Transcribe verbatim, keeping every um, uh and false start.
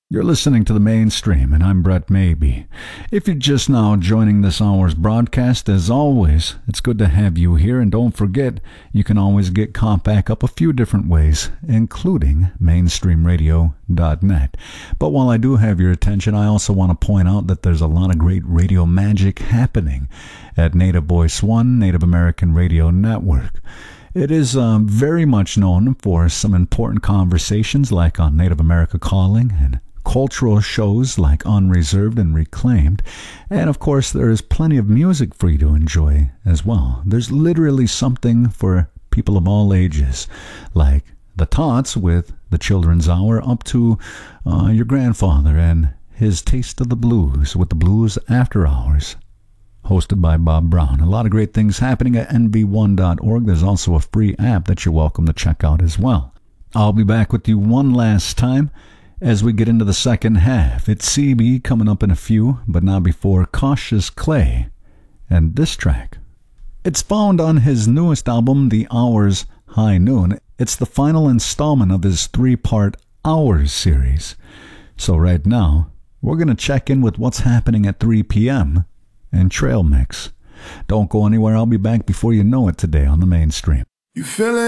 You're listening to The Mainstream, and I'm Brett Maybe. If you're just now joining this hour's broadcast, as always, it's good to have you here, and don't forget, you can always get caught back up a few different ways, including mainstream radio dot net. But while I do have your attention, I also want to point out that there's a lot of great radio magic happening at Native Voice One, Native American Radio Network. It is um, very much known for some important conversations like on Native America Calling and cultural shows like Unreserved and Reclaimed, and of course there is plenty of music for you to enjoy as well. There's literally something for people of all ages, like the Tots with the Children's Hour up to uh, your grandfather and his Taste of the Blues with the Blues After Hours, hosted by Bob Brown. A lot of great things happening at N V one dot org. There's also a free app that you're welcome to check out as well. I'll be back with you one last time as we get into the second half. It's C B coming up in a few, but not before Cautious Clay and this track. It's found on his newest album, The Hours High Noon. It's the final installment of his three-part Hours series. So right now, we're going to check in with what's happening at three p.m. and Trail Mix. Don't go anywhere. I'll be back before you know it today on The Mainstream. You feel it?